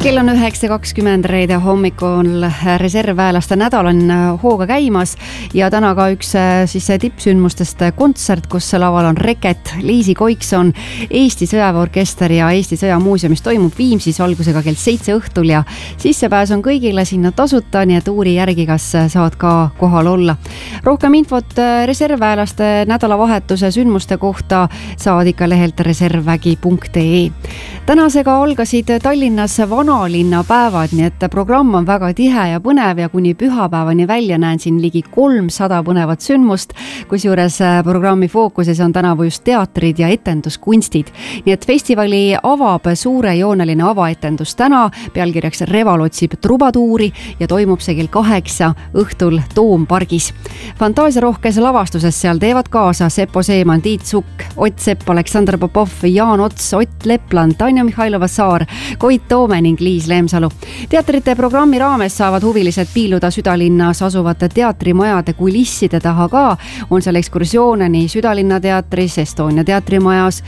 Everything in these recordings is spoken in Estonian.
Kell on 9.20 reede hommikul, reservväelaste nädal on hooga käimas ja täna ka üks siis tippsündmustest kontsert, kus laval on Reket, Liisi Koikson, Eesti Sõjaväeorkester ja Eesti Sõjamuuseumis toimub Viimsis algusega kell 7 õhtul ja sissepääs on kõigile sinna tasuta, nii et uuri järgi, kas saad ka kohal olla. Rohkem infot reservväelaste nädalavahetuse sündmuste kohta saad ikka lehelt reservvägi.ee. Tänasega algasid Tallinnas vanalinna päevad, nii et programm on väga tihe ja põnev ja kuni pühapäevani välja näen siin ligi 300 põnevat sündmust, kusjuures programmi fookuses on tänavu just teatrid ja etenduskunstid. Nii et festivali avab suurejooneline avaetendus täna, pealkirjaks Reval otsib trubatuuri ja toimub see kell 8 õhtul Toompargis. Fantaasiarohkes lavastuses seal teevad kaasa Seppo Seeman, Tiit Sukk, Ott Sepp, Aleksandr Popov, Jaan Ots, Ott Lepland, Tanja Mihhailova Saar, Koit Toome ning Liis Leemsalu. Teatrite programmi raames saavad huvilised piiluda südalinnas asuvate teatrimajade kulisside taha ka. On seal ekskursioone nii Südalinna teatris, Estonia teatrimajas,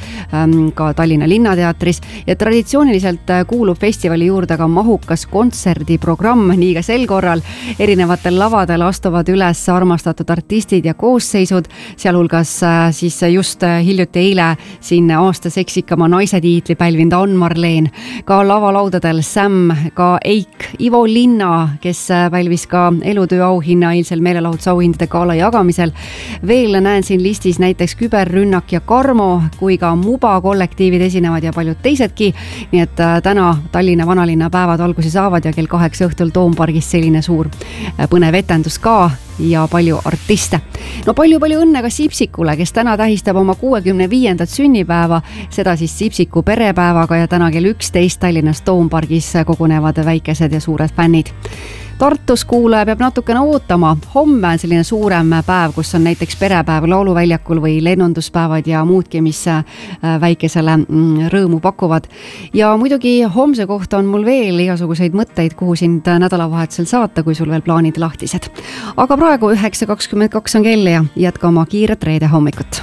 ka Tallinna Linnateatris ja traditsiooniliselt kuulub festivali juurde ka mahukas kontserdiprogramm, nii ka sel korral. Erinevatel lavadel astuvad üles armastatud artistid ja koosseisud, sealhulgas siis just hiljuti eile siin aasta seksikama naise tiitli pälvinud Ann-Marleen, ka lavalaudadel Sam, ka Eik, Ivo Linna, kes pälvis ka elutöö auhinna eilsel meelelahutusauhindade gala jagamisel. Veel näen siin listis näiteks Küberrünnak ja Karmo, kui ka Muba kollektiivid esinevad ja paljud teisedki. Nii et täna Tallinna vanalinna päevad alguse saavad ja kell 8 õhtul Toompargis selline suur põnev etendus ka ja palju artiste. No palju õnne ka Sipsikule, kes täna tähistab oma 65. sünnipäeva, seda siis Sipsiku perepäevaga ja täna kell 11 Tallinnas Toompargis kogunevad väikesed ja suured fännid. Tartus kuulaja peab natukene ootama. Homme on selline suurem päev, kus on näiteks perepäev lauluväljakul või lennunduspäevad ja muudki, mis väikesele rõõmu pakuvad. Ja muidugi homse kohta on mul veel igasuguseid mõtteid, kuhu sind nädalavahetusel saata, kui sul veel plaanid lahtised. Aga praegu 9.22 on kell ja jätka oma kiiret reede hommikut.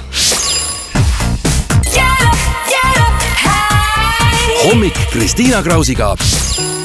Hommik Kristiina Krausiga.